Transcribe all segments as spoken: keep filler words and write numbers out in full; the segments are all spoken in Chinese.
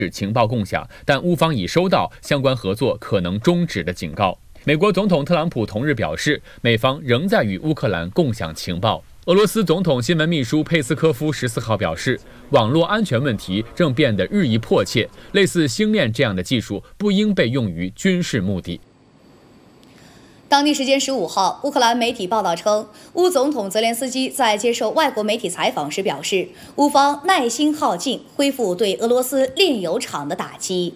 情报共享，但乌方已收到相关合作可能终止的警告。美国总统特朗普同日表示，美方仍在与乌克兰共享情报。俄罗斯总统新闻秘书佩斯科夫十四号表示，网络安全问题正变得日益迫切，类似星链这样的技术不应被用于军事目的。 当地时间十五号，乌克兰媒体报道称，乌总统泽连斯基在接受外国媒体采访时表示，乌方耐心耗尽，恢复对俄罗斯炼油厂的打击。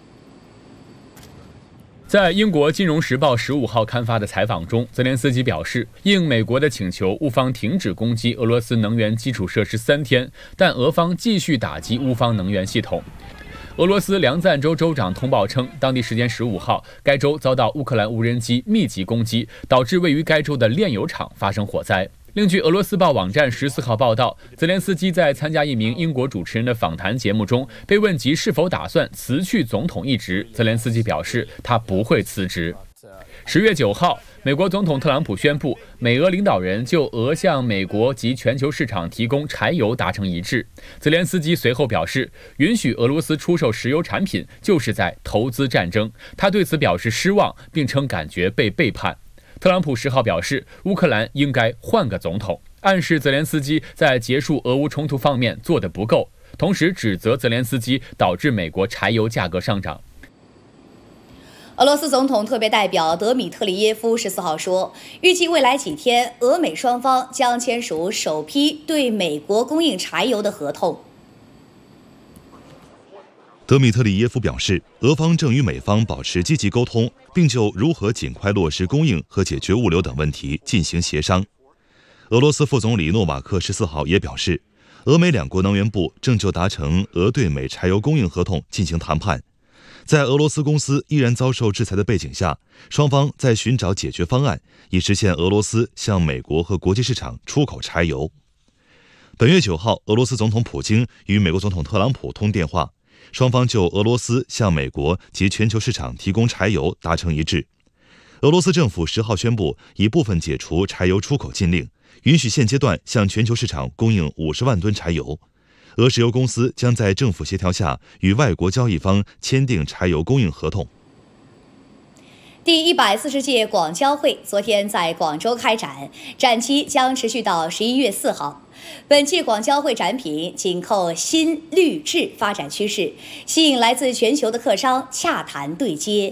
在英国《金融时报》十五号刊发的采访中，泽连斯基表示，应美国的请求，乌方停止攻击俄罗斯能源基础设施三天，但俄方继续打击乌方能源系统。俄罗斯梁赞州州长通报称，当地时间十五号，该州遭到乌克兰无人机密集攻击，导致位于该州的炼油厂发生火灾。另据俄罗斯报网站十四号报道，泽连斯基在参加一名英国主持人的访谈节目中，被问及是否打算辞去总统一职，泽连斯基表示他不会辞职。十月九号，美国总统特朗普宣布，美俄领导人就俄向美国及全球市场提供柴油达成一致。泽连斯基随后表示，允许俄罗斯出售石油产品就是在投资战争，他对此表示失望，并称感觉被背叛。特朗普十号表示，乌克兰应该换个总统，暗示泽连斯基在结束俄乌冲突方面做得不够，同时指责泽连斯基导致美国柴油价格上涨。 俄罗斯总统特别代表德米特里耶夫十四号说，预计未来几天，俄美双方将签署首批对美国供应柴油的合同。 德米特里耶夫表示，俄方正与美方保持积极沟通，并就如何尽快落实供应和解决物流等问题进行协商。俄罗斯副总理诺瓦克十四号也表示，俄美两国能源部正就达成俄对美柴油供应合同进行谈判。在俄罗斯公司依然遭受制裁的背景下，双方在寻找解决方案，以实现俄罗斯向美国和国际市场出口柴油。本月九号，俄罗斯总统普京与美国总统特朗普通电话，双方就俄罗斯向美国及全球市场提供柴油达成一致。俄罗斯政府十号宣布，一部分解除柴油出口禁令，允许现阶段向全球市场供应五十万吨柴油。俄石油公司将在政府协调下与外国交易方签订柴油供应合同。 第一百四十届广交会昨天在广州开展，展期将持续到十一月四号。本届广交会展品紧扣新绿质发展趋势，吸引来自全球的客商洽谈对接。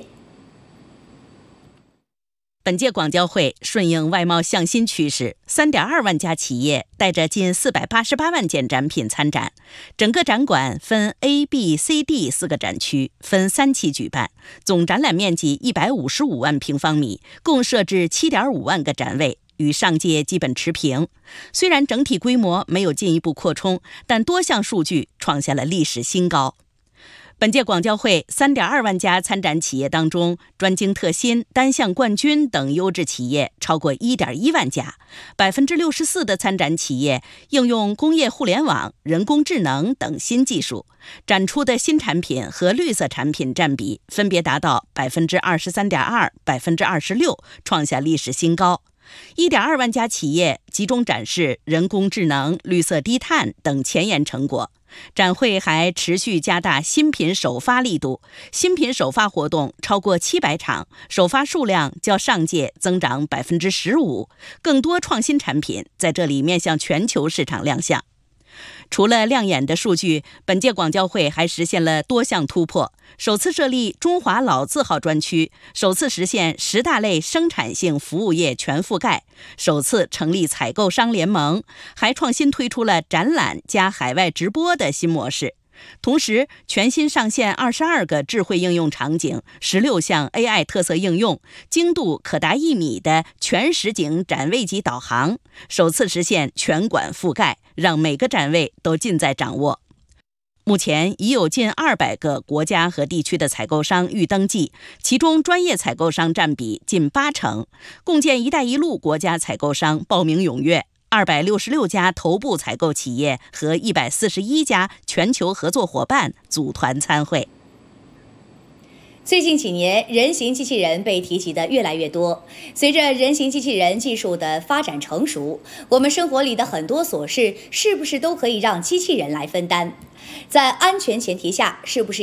本届广交会顺应外贸向新趋势， 三点二万家企业带着近四百八十八万件展品参展。整个展馆分 A、B、C、D 四个展区，分三期举办，总展览面积一百五十五万平方米，共设置七点五万个展位，与上届基本持平。虽然整体规模没有进一步扩充，但多项数据创下了历史新高。本届广交会 三点二万家参展企业当中，专精特新、单项冠军等优质企业超过 一点一万家， 百分之六十四 的参展企业应用工业互联网、人工智能等新技术，展出的新产品和绿色产品占比分别达到 百分之二十三点二、百分之二十六， 创下历史新高。一点二万家企业集中展示人工智能、绿色低碳等前沿成果。展会还持续加大新品首发力度，新品首发活动超过七百场，首发数量较上届增长 百分之十五， 更多创新产品在这里面向全球市场亮相。除了亮眼的数据，本届广交会还实现了多项突破，首次设立中华老字号专区，首次实现十大类生产性服务业全覆盖，首次成立采购商联盟，还创新推出了展览加海外直播的新模式。同时，全新上线二十二个智慧应用场景，十六项 A I 特色应用，精度可达一米的全实景展位级导航，首次实现全馆覆盖，让每个展位都尽在掌握。目前已有近二百个国家和地区的采购商预登记，其中专业采购商占比近八成，共建“一带一路”国家采购商报名踊跃。二百六十六家头部采购企业和一百四十一家全球合作伙伴组团参会。 最近几年，人形机器人被提及的越来越多。随着人形机器人技术的发展成熟，我们生活里的很多琐事是不是都可以让机器人来分担？在安全前提下，是不是